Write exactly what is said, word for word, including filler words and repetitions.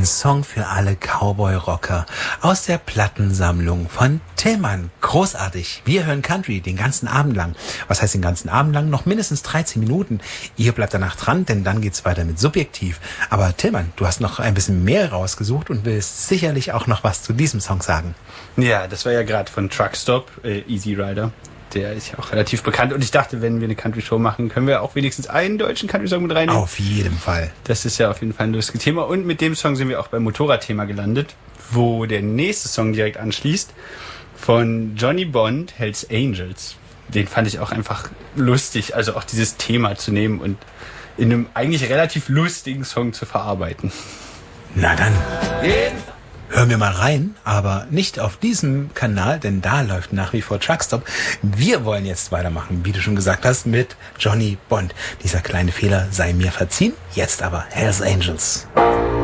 Ein Song für alle Cowboy-Rocker aus der Plattensammlung von Tillmann. Großartig. Wir hören Country den ganzen Abend lang. Was heißt den ganzen Abend lang? Noch mindestens dreizehn Minuten. Ihr bleibt danach dran, denn dann geht's weiter mit Subjektiv. Aber Tillmann, du hast noch ein bisschen mehr rausgesucht und willst sicherlich auch noch was zu diesem Song sagen. Ja, das war ja gerade von Truckstop, äh, Easy Rider. Der ist ja auch relativ bekannt. Und ich dachte, wenn wir eine Country-Show machen, können wir auch wenigstens einen deutschen Country-Song mit reinnehmen. Auf jeden Fall. Das ist ja auf jeden Fall ein lustiges Thema. Und mit dem Song sind wir auch beim Motorradthema gelandet, wo der nächste Song direkt anschließt. Von Johnny Bond, Hells Angels. Den fand ich auch einfach lustig, also auch dieses Thema zu nehmen und in einem eigentlich relativ lustigen Song zu verarbeiten. Na dann. Hören wir mal rein, aber nicht auf diesem Kanal, denn da läuft nach wie vor Truckstop. Wir wollen jetzt weitermachen, wie du schon gesagt hast, mit Johnny Bond. Dieser kleine Fehler sei mir verziehen. Jetzt aber Hells Angels.